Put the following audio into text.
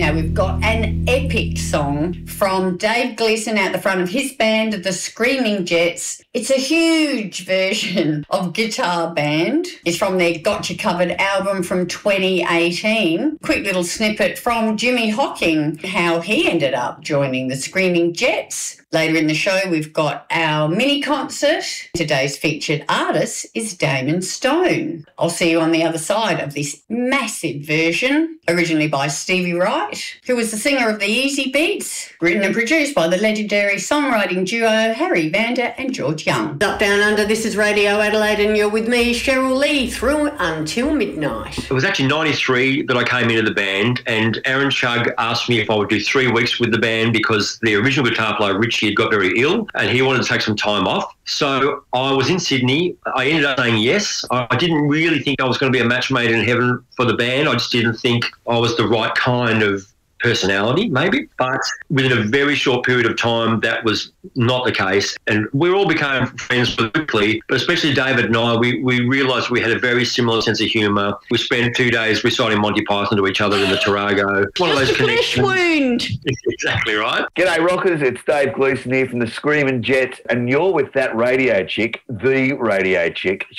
Now we've got an epic song from Dave Gleeson out the front of his band, the Screaming Jets. It's a huge version of Guitar Band. It's from their Gotcha Covered album from 2018. Quick little snippet from Jimmy Hocking, how he ended up joining the Screaming Jets. Later in the show, we've got our mini concert. Today's featured artist is Damon Stone. I'll see you on the other side of this massive version, originally by Stevie Wright, who was the singer of the Easy Beats, written and produced by the legendary songwriting duo Harry Vander and George Young. Up, down, under, this is Radio Adelaide, and you're with me, Cheryl Lee, through until midnight. It was actually 93 that I came into the band, and Aaron Chugg asked me if I would do 3 weeks with the band because the original guitar player, Richie, had got very ill and he wanted to take some time off. So I was in Sydney. I ended up saying yes. I didn't really think I was going to be a match made in heaven for the band. I just didn't think I was the right kind of personality, maybe. But within a very short period of time, that was not the case. And we all became friends quickly, but especially David and I, we realised we had a very similar sense of humour. We spent 2 days reciting Monty Python to each other in the Tarago. One of those connections. Flesh wound. Exactly right. G'day, Rockers. It's Dave Gleeson here from the Screaming Jets, and you're with that radio chick, the radio chick,